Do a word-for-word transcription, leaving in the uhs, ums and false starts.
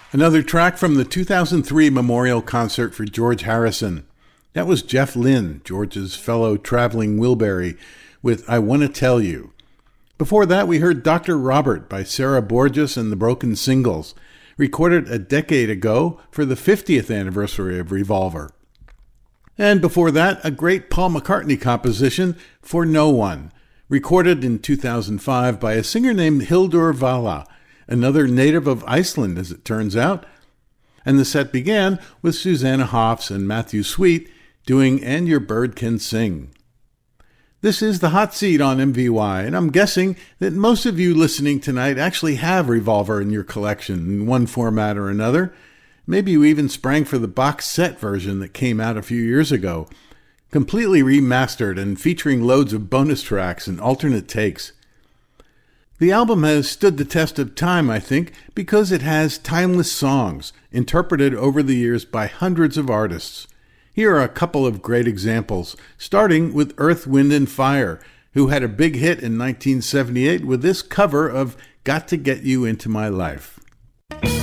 Another track from the two thousand three memorial concert for George Harrison. That was Jeff Lynne, George's fellow traveling Wilbury, with I Wanna Tell You. Before that, we heard Doctor Robert by Sarah Borges and the Broken Singles, recorded a decade ago for the fiftieth anniversary of Revolver. And before that, a great Paul McCartney composition, For No One, recorded in two thousand five by a singer named Hildur Vala, another native of Iceland, as it turns out. And the set began with Susanna Hoffs and Matthew Sweet doing And Your Bird Can Sing. This is the Hot Seat on M V Y, and I'm guessing that most of you listening tonight actually have Revolver in your collection in one format or another. Maybe you even sprang for the box set version that came out a few years ago, completely remastered and featuring loads of bonus tracks and alternate takes. The album has stood the test of time, I think, because it has timeless songs interpreted over the years by hundreds of artists. Here are a couple of great examples, starting with Earth, Wind and Fire, who had a big hit in nineteen seventy-eight with this cover of Got to Get You Into My Life.